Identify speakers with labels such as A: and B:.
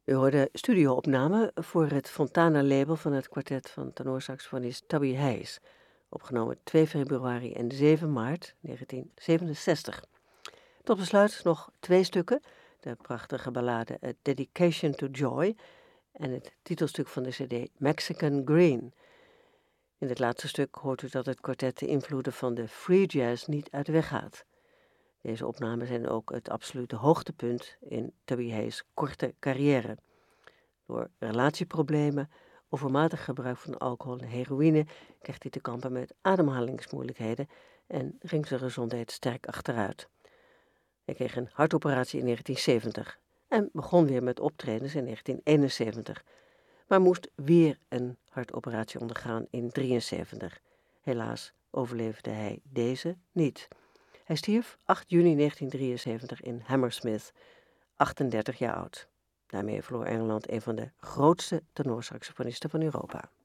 A: U hoorde studio-opname voor het Fontana-label van het kwartet van tenorsaxofonist Tubby Hayes, opgenomen 2 februari en 7 maart 1967. Tot besluit nog 2 stukken, de prachtige ballade A Dedication to Joy en het titelstuk van de cd Mexican Green. In het laatste stuk hoort u dat het kwartet de invloeden van de free jazz niet uit de weg gaat. Deze opnamen zijn ook het absolute hoogtepunt in Tubby Hayes' korte carrière. Door relatieproblemen, overmatig gebruik van alcohol en heroïne kreeg hij te kampen met ademhalingsmoeilijkheden en ging zijn gezondheid sterk achteruit. Hij kreeg een hartoperatie in 1970 en begon weer met optredens in 1971, maar moest weer een hartoperatie ondergaan in 1973. Helaas overleefde hij deze niet. Hij stierf 8 juni 1973 in Hammersmith, 38 jaar oud. Daarmee verloor Engeland een van de grootste tenorsaxofonisten van Europa.